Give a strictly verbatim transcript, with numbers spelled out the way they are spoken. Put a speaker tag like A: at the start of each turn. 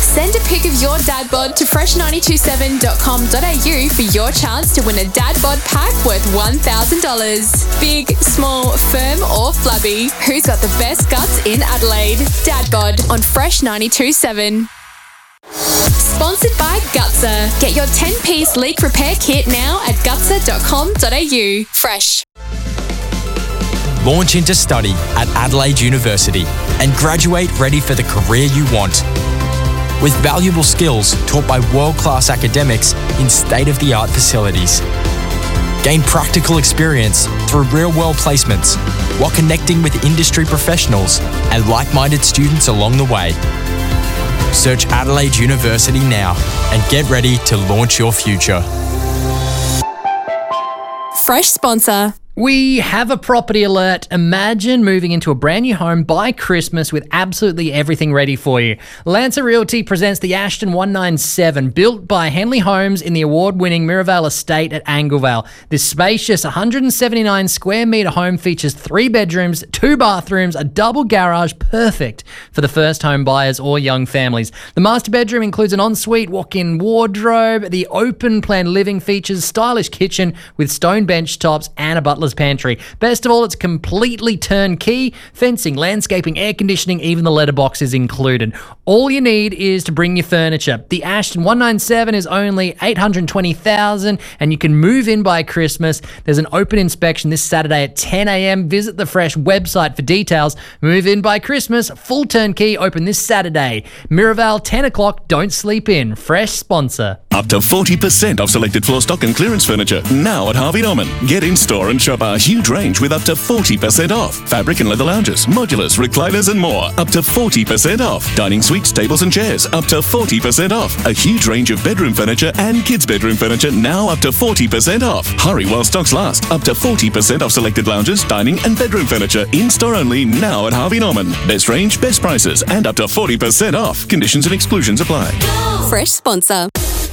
A: Send a pic of your dad bod to fresh nine two seven dot com dot a u for your chance to win a dad bod pack worth one thousand dollars. Big, small, firm or flabby, who's got the best guts in Adelaide? Dad bod on Fresh ninety-two point seven. Sponsored by Gutser. Get your ten-piece leak repair kit now at gutser dot com dot a u. Fresh.
B: Launch into study at Adelaide University and graduate ready for the career you want. With valuable skills taught by world-class academics in state-of-the-art facilities. Gain practical experience through real-world placements while connecting with industry professionals and like-minded students along the way. Search Adelaide University now and get ready to launch your future.
A: Fresh sponsor.
C: We have a property alert. Imagine moving into a brand new home by Christmas with absolutely everything ready for you. Lancer Realty presents the Ashton one ninety-seven, built by Henley Homes in the award-winning Mirrorvale Estate at Anglevale. This spacious one hundred seventy-nine square metre home features three bedrooms, two bathrooms, a double garage, perfect for the first home buyers or young families. The master bedroom includes an ensuite walk-in wardrobe. The open-plan living features stylish kitchen with stone bench tops and a butler's pantry. Best of all, it's completely turnkey. Fencing, landscaping, air conditioning, even the letterbox is included. All you need is to bring your furniture. The Ashton one ninety-seven is only eight hundred twenty thousand dollars and you can move in by Christmas. There's an open inspection this Saturday at ten a m. Visit the Fresh website for details. Move in by Christmas. Full turnkey open this Saturday. Mirrorvale, ten o'clock. Don't sleep in. Fresh sponsor.
D: Up to forty percent off selected floor stock and clearance furniture now at Harvey Norman. Get in store and shop our huge range with up to forty percent off. Fabric and leather lounges, modulars, recliners and more. Up to forty percent off. Dining suites, tables and chairs. Up to forty percent off. A huge range of bedroom furniture and kids' bedroom furniture now up to forty percent off. Hurry while stocks last. Up to forty percent off selected lounges, dining and bedroom furniture. In store only now at Harvey Norman. Best range, best prices and up to forty percent off. Conditions and exclusions apply.
A: Fresh sponsor.